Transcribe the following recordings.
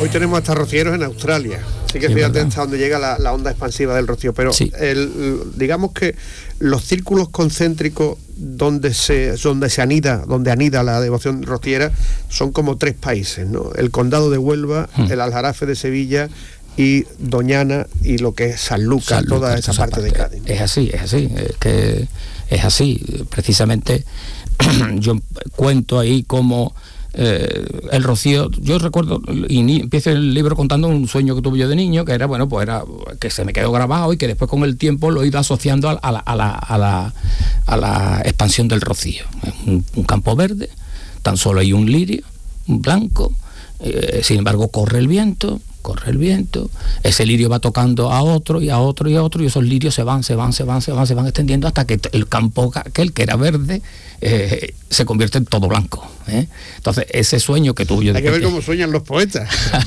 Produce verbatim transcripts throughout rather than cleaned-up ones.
Hoy tenemos hasta rocieros en Australia. Así que sí, fíjate hasta dónde llega la, la onda expansiva del rocío. Pero sí. el, digamos que los círculos concéntricos donde se, donde se anida, donde anida la devoción rociera, son como tres países, ¿no? El condado de Huelva, hmm. el Aljarafe de Sevilla y Doñana y lo que es Sanlúcar, San Lucas, toda esa, esa parte, parte de Cádiz, ¿no? Es así, es así, es que es así. Precisamente yo cuento ahí cómo Eh, el rocío, yo recuerdo y ni, empiezo el libro contando un sueño que tuve yo de niño, que era, bueno, pues era que se me quedó grabado y que después con el tiempo lo he ido asociando a, a, la, a, la, a, la, a la expansión del rocío. Un, un campo verde, tan solo hay un lirio, un blanco, eh, sin embargo corre el viento, corre el viento, ese lirio va tocando a otro y a otro y a otro, y esos lirios se van, se van, se van, se van, se van extendiendo hasta que el campo aquel que era verde eh, se convierte en todo blanco, ¿eh? Entonces ese sueño que tuve yo... Hay que ver cómo sueñan los poetas.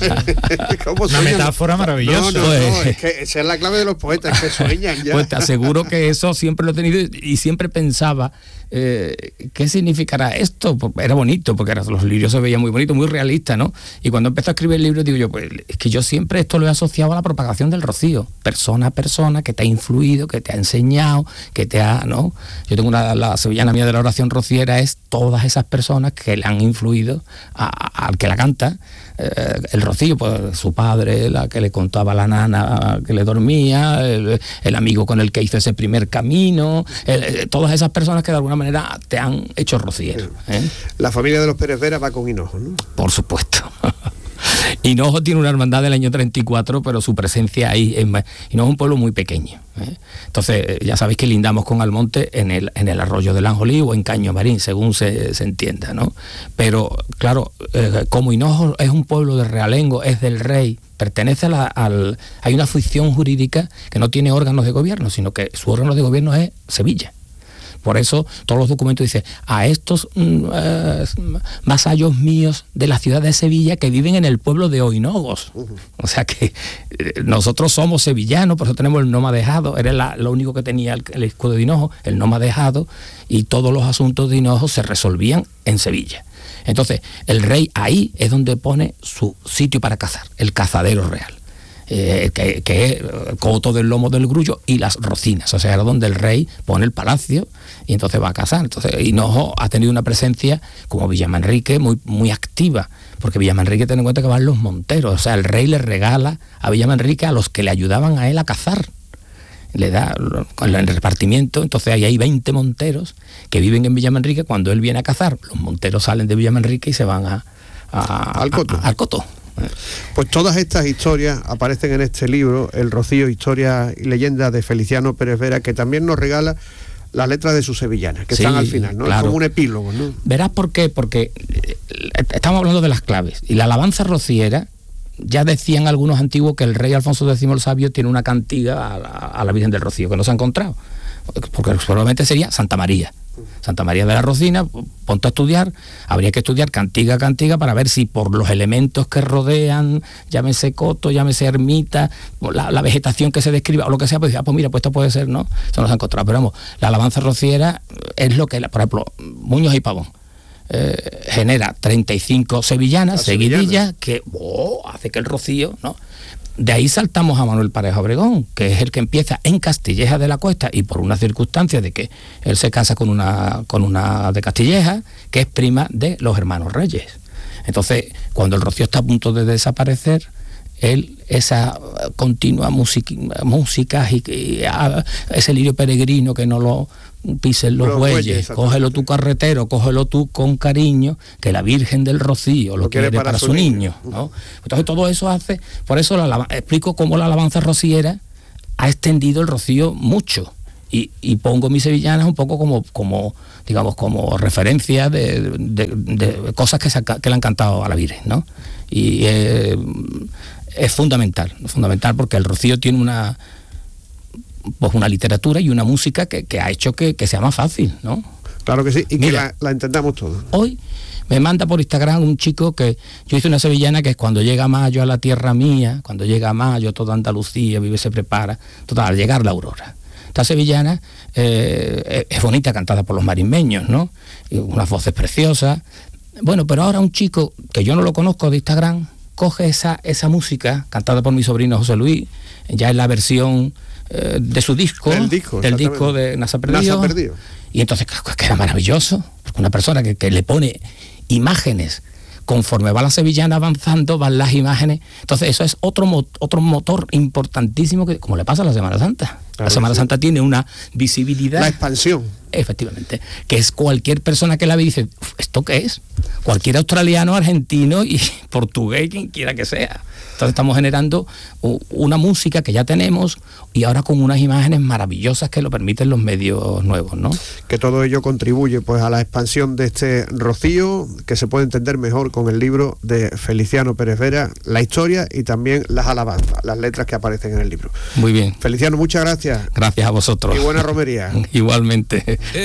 ¿Cómo Una sueñan? Metáfora maravillosa. No, no, pues, no, es que esa es la clave de los poetas, que sueñan ya. Pues te aseguro que eso siempre lo he tenido y siempre pensaba, eh, ¿qué significará esto? Pues era bonito, porque era, los lirios se veían muy bonitos, muy realistas, ¿no? Y cuando empecé a escribir el libro digo yo, pues es que yo siempre esto lo he asociado a la propagación del rocío, persona a persona, que te ha influido, que te ha enseñado, que te ha, ¿no? Yo tengo una, la sevillana mía de la oración rociera es todas esas personas que le han influido al que la canta, eh, el rocío, pues su padre, la que le contaba la nana que le dormía, el, el amigo con el que hizo ese primer camino, el, todas esas personas que de alguna manera te han hecho rociero, ¿eh? La familia de los Pérez Vera va con Hinojo, ¿no? Por supuesto. Hinojo tiene una hermandad del año treinta y cuatro, pero su presencia ahí es más... Hinojo es un pueblo muy pequeño, ¿eh? Entonces ya sabéis que lindamos con Almonte en el, en el arroyo del Anjolí o en Caño Marín, según se, se entienda, ¿no? Pero claro, eh, como Hinojo es un pueblo de realengo, es del rey, pertenece a la, al... Hay una ficción jurídica que no tiene órganos de gobierno, sino que su órgano de gobierno es Sevilla. Por eso todos los documentos dicen a estos uh, vasallos míos de la ciudad de Sevilla que viven en el pueblo de Oinogos. Uh-huh. O sea que eh, nosotros somos sevillanos, por eso tenemos el nomadejado, era la, lo único que tenía el, el escudo de Hinojo, el nomadejado, y todos los asuntos de Hinojo se resolvían en Sevilla. Entonces el rey ahí es donde pone su sitio para cazar, el cazadero real. Eh, que, que es Coto del Lomo del Grullo y las Rocinas, o sea, era donde el rey pone el palacio y entonces va a cazar. Entonces Hinojo ha tenido una presencia como Villamanrique muy, muy activa, porque Villamanrique, ten en cuenta que van los monteros, o sea, el rey le regala a Villamanrique a los que le ayudaban a él a cazar, le da con el repartimiento. Entonces ahí hay veinte monteros que viven en Villamanrique. Cuando él viene a cazar, los monteros salen de Villamanrique y se van a, a, al Coto. A, al Coto. Pues todas estas historias aparecen en este libro, El Rocío, historia y leyenda de Feliciano Pérez Vera, que también nos regala las letras de sus sevillanas, que sí, están al final, ¿no? Claro. Es como un epílogo, ¿no? Verás por qué, porque estamos hablando de las claves, y la alabanza rociera, ya decían algunos antiguos que el rey Alfonso décimo el Sabio tiene una cantiga a la, a la Virgen del Rocío, que no se ha encontrado, porque probablemente sería Santa María. Santa María de la Rocina, ponte a estudiar, habría que estudiar cantiga a cantiga para ver si por los elementos que rodean, llámese coto, llámese ermita, la, la vegetación que se describa o lo que sea, pues, ah, pues mira, pues esto puede ser, ¿no? Eso nos ha encontrado, pero vamos, la alabanza rociera es lo que, por ejemplo, Muñoz y Pavón eh, genera treinta y cinco sevillanas, seguidillas, que oh, hace que el rocío, ¿no? De ahí saltamos a Manuel Pareja Obregón, que es el que empieza en Castilleja de la Cuesta, y por una circunstancia de que él se casa con una, con una de Castilleja, que es prima de los hermanos Reyes. Entonces, cuando el rocío está a punto de desaparecer, él, esa continua música, música y, y a, ese lirio peregrino que no lo pisen los, los bueyes, bueyes cógelo tú carretero, cógelo tú con cariño, que la Virgen del Rocío lo, lo quiere, quiere para, para su niño, niño, ¿no? Entonces todo eso hace, por eso la, explico cómo la alabanza rociera ha extendido el rocío mucho, y, y pongo mis sevillanas un poco como, como digamos, como referencia de, de, de cosas que, se, que le han cantado a la Virgen, ¿no? Y eh, es fundamental, fundamental porque el rocío tiene una pues una literatura y una música que, que ha hecho que, que sea más fácil, ¿no? Claro que sí, y mira, que la, la entendamos todos. Hoy me manda por Instagram un chico que yo hice una sevillana que es cuando llega mayo a la tierra mía, cuando llega mayo toda Andalucía vive, se prepara, total, al llegar la aurora. Esta sevillana eh, es bonita, cantada por los marismeños, ¿no? Y unas voces preciosas. Bueno, pero ahora un chico que yo no lo conozco de Instagram coge esa, esa música cantada por mi sobrino José Luis, ya en la versión eh, de su disco, del disco, del disco de Nasa Perdido, Nasa Perdido. Y entonces queda maravilloso, porque una persona que, que le pone imágenes, conforme va la sevillana avanzando, van las imágenes. Entonces eso es otro, mo- otro motor importantísimo, que como le pasa a la Semana Santa. Claro, la Semana sí. Santa tiene una visibilidad. La expansión. Efectivamente. Que es cualquier persona que la ve y dice, ¿esto qué es? Cualquier australiano, argentino y portugués, quien quiera que sea. Entonces estamos generando una música que ya tenemos y ahora con unas imágenes maravillosas que lo permiten los medios nuevos, ¿no? Que todo ello contribuye pues a la expansión de este rocío, que se puede entender mejor con el libro de Feliciano Pérez Vera, la historia y también las alabanzas, las letras que aparecen en el libro. Muy bien. Feliciano, muchas gracias. Gracias a vosotros. Y buena romería. Igualmente.